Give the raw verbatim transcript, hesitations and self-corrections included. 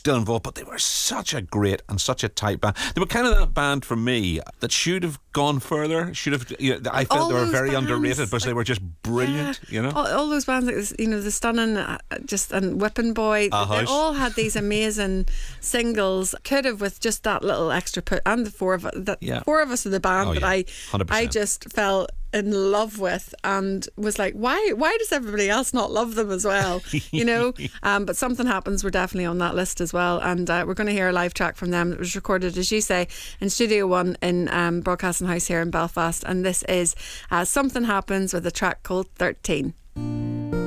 still involved, but they were such a great and such a tight band. They were kind of that band for me that should have gone further. Should have. You know, I felt All they were those very bands, underrated, but like, they were just brilliant. yeah. You know, all, all those bands, like this, you know, the Stunning, uh, just and Whipping Boy, A they House. all had these amazing singles. Could have with just that little extra put, and the four of us, the Yeah. four of us in the band Oh, that yeah. I, one hundred I percent. just fell in love with, and was like, why, why does everybody else not love them as well? You know, um, but Something Happens were definitely on that list as well, and uh, we're going to hear a live track from them. It was recorded, as you say, in Studio One in um, Broadcasting House here in Belfast, and this is uh, Something Happens with a track called thirteen.